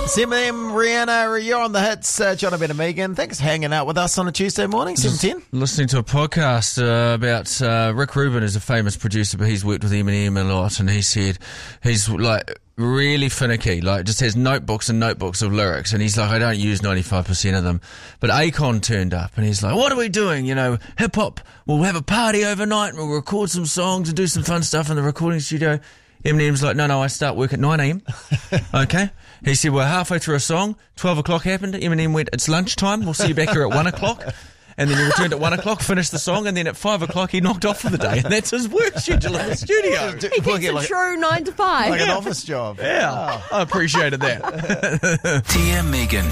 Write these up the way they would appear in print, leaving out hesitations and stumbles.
7am, Rihanna, you're on the hits. John and Megan, thanks for hanging out with us on a Tuesday morning, 7:10. Listening to a podcast about Rick Rubin is a famous producer, but he's worked with Eminem a lot, and he said he's like really finicky, like just has notebooks and notebooks of lyrics, and he's like, I don't use 95% of them. But Akon turned up, and he's like, what are we doing? You know, hip-hop, we'll have a party overnight, and we'll record some songs and do some fun stuff in the recording studio. Eminem's like, no, I start work at 9am. Okay. He said, we're halfway through a song, 12 o'clock happened, Eminem went, it's lunchtime, we'll see you back here at 1 o'clock. And then he returned at 1 o'clock, finished the song, and then at 5 o'clock he knocked off for the day. And that's his work schedule in the studio. He gets a true 9 to 5. Like an office job. Yeah, I appreciated that. Dear Megan.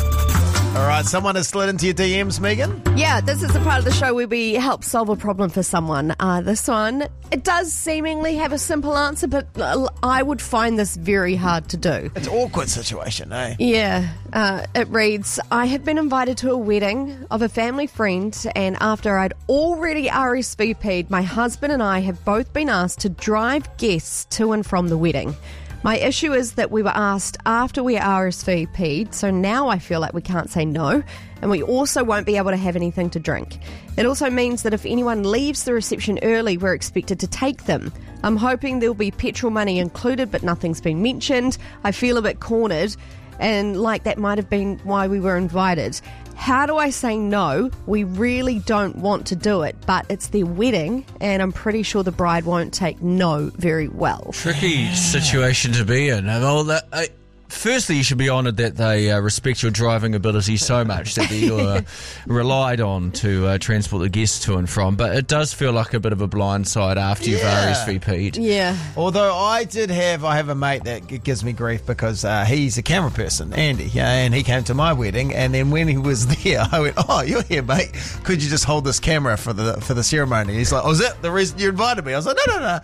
All right, someone has slid into your DMs, Megan? Yeah, this is the part of the show where we help solve a problem for someone. This one, it does seemingly have a simple answer, but I would find this very hard to do. It's an awkward situation, eh? Yeah, it reads, I have been invited to a wedding of a family friend, and after I'd already RSVP'd, my husband and I have both been asked to drive guests to and from the wedding. My issue is that we were asked after we RSVP'd, so now I feel like we can't say no, and we also won't be able to have anything to drink. It also means that if anyone leaves the reception early, we're expected to take them. I'm hoping there'll be petrol money included, but nothing's been mentioned. I feel a bit cornered, and like that might have been why we were invited. How do I say no? We really don't want to do it, but it's their wedding, and I'm pretty sure the bride won't take no very well. Tricky situation to be in. Firstly, you should be honoured that they respect your driving ability so much that you're relied on to transport the guests to and from. But it does feel like a bit of a blindside after you've RSVP'd. Yeah. Although I have a mate that gives me grief because he's a camera person, Andy, and he came to my wedding, and then when he was there, I went, oh, you're here, mate. Could you just hold this camera for the ceremony? He's like, oh, is that the reason you invited me? I was like, no.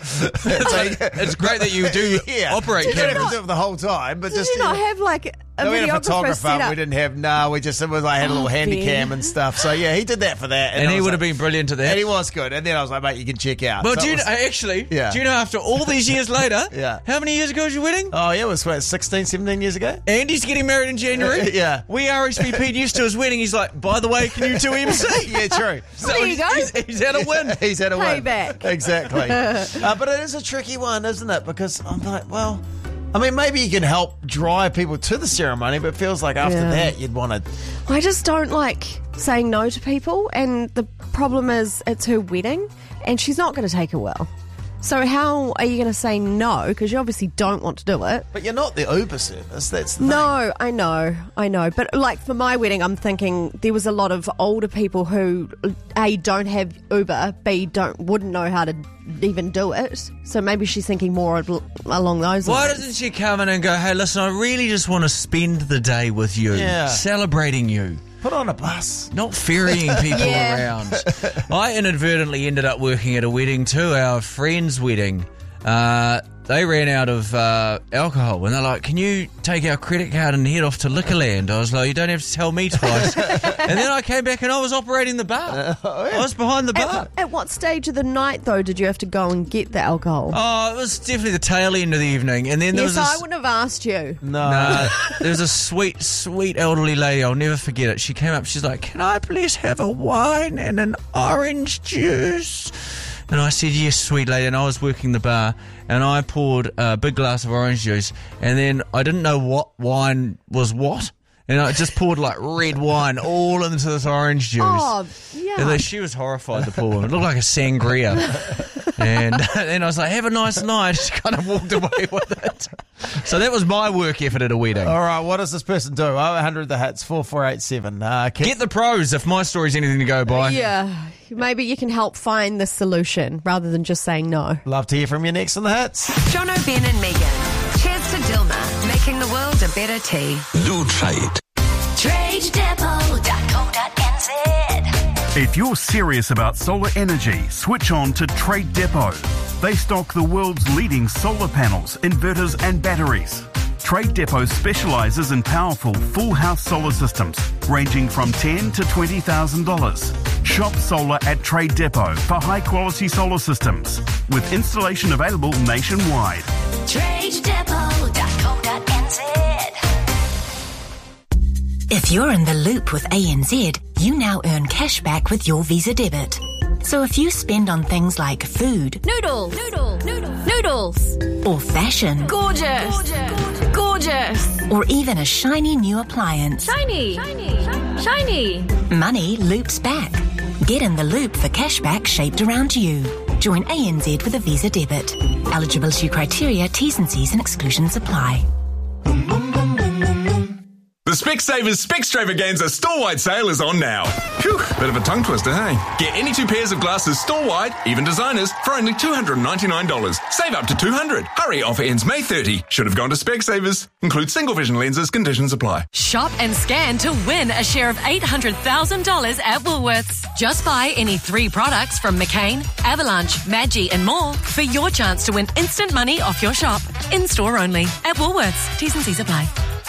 It's great that you do operate cameras. You don't have to cameras. do it the whole time, but just... not have like a we had a videographer photographer. set up. We didn't have. No, we just. It was. I had a little handy cam and stuff. So yeah, he did that for that, And I he was would have like- been brilliant at that. And he was good. And then I was like, mate, you can check out. Well, So do it you was- do you know after all these years later, Yeah. how many years ago was your wedding? Oh yeah, it was what, 16, 17 years ago. Andy's getting married in January. Yeah. We RSVP'd used to his wedding. He's like, by the way, can you two MC? Yeah, true. So There you go. He's had a win. He's had a win. Payback. Exactly. But it is a tricky one, isn't it? Because I'm like, well, I mean, maybe you can help drive people to the ceremony, but it feels like after that you'd want to. I just don't like saying no to people, and the problem is it's her wedding and she's not going to take it well. So how are you going to say no? Because you obviously don't want to do it. But you're not the Uber service. That's the thing. No, I know. But like for my wedding, I'm thinking there was a lot of older people who A, don't have Uber, B, wouldn't know how to even do it. So maybe she's thinking more along those Why lines. doesn't she come in and go, hey, listen, I really just want to spend the day with you, celebrating you. Put on a bus. Not ferrying people around. I inadvertently ended up working at a wedding too, our friend's wedding. They ran out of alcohol and they're like, can you take our credit card and head off to Liquorland? I was like, you don't have to tell me twice. And then I came back and I was operating the bar. I was behind the bar. At what stage of the night, though, did you have to go and get the alcohol? Oh, it was definitely the tail end of the evening. And then there was I wouldn't have asked you. No. there was a sweet elderly lady. I'll never forget it. She came up. She's like, can I please have a wine and an orange juice? And I said, yes, sweet lady. And I was working the bar, and I poured a big glass of orange juice, and then I didn't know what wine was what. And I just poured like red wine all into this orange juice. Oh, yeah. And then she was horrified, the poor woman. It looked like a sangria. And then I was like, have a nice night. She kind of walked away with it. So that was my work effort at a wedding. All right, what does this person do? 0800 the hits 4487. Get the pros if my story's anything to go by. Yeah, maybe you can help find the solution rather than just saying no. Love to hear from you next on the hits. John O'Ben and Megan. Cheers to Dilma, making the world a better tea. Blue Trade. TradeDepot.co.nz. If you're serious about solar energy, switch on to Trade Depot. They stock the world's leading solar panels, inverters and batteries. Trade Depot specialises in powerful full house solar systems ranging from $10,000 to $20,000. Shop solar at Trade Depot for high quality solar systems with installation available nationwide. TradeDepot.co.nz. If you're in the loop with ANZ, you now earn cash back with your Visa debit. So if you spend on things like food, Noodles, or fashion, gorgeous, or even a shiny new appliance, shiny, money loops back. Get in the loop for cashback shaped around you. Join ANZ with a Visa debit. Eligibility criteria, T's and C's and exclusions apply. The Specsavers Specstravaganza store-wide sale is on now. Phew, bit of a tongue twister, hey? Get any 2 pairs of glasses store-wide, even designers, for only $299. Save up to $200. Hurry, offer ends May 30. Should have gone to Specsavers. Include single vision lenses, conditions apply. Shop and scan to win a share of $800,000 at Woolworths. Just buy any 3 products from McCain, Avalanche, Maggi and more for your chance to win instant money off your shop. In-store only. At Woolworths. T's and C's apply.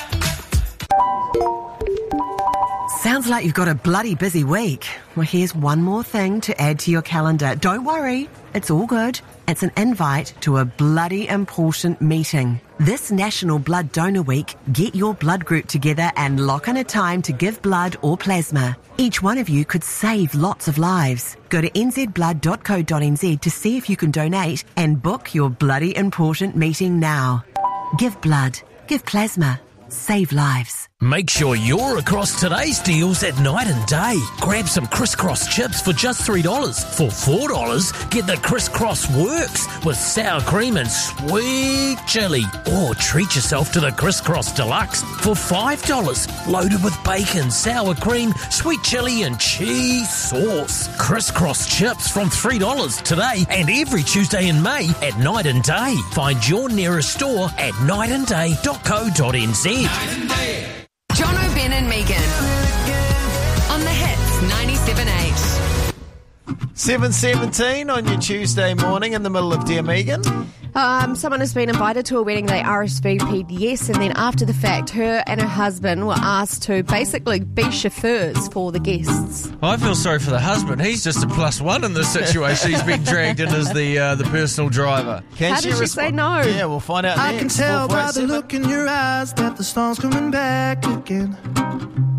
Sounds like you've got a bloody busy week. Well, here's one more thing to add to your calendar. Don't worry, it's all good. It's an invite to a bloody important meeting. This National Blood Donor Week, get your blood group together and lock in a time to give blood or plasma. Each one of you could save lots of lives. Go to nzblood.co.nz to see if you can donate and book your bloody important meeting now. Give blood, give plasma, save lives. Make sure you're across today's deals at Night and Day. Grab some Crisscross chips for just $3. For $4, get the Crisscross Works with sour cream and sweet chili. Or treat yourself to the Crisscross Deluxe for $5. Loaded with bacon, sour cream, sweet chili and cheese sauce. Crisscross chips from $3 today and every Tuesday in May at Night and Day. Find your nearest store at nightandday.co.nz. John O'Ben and Megan on the Hits 97.8. 7:17 on your Tuesday morning in the middle of Dear Megan. Someone has been invited to a wedding. They RSVP'd yes, and then after the fact, her and her husband were asked to basically be chauffeurs for the guests. I feel sorry for the husband. He's just a +1 in this situation. He's been dragged in as the personal driver. How did she say no? Yeah, we'll find out next. I can tell by the look in your eyes that the storm's coming back again.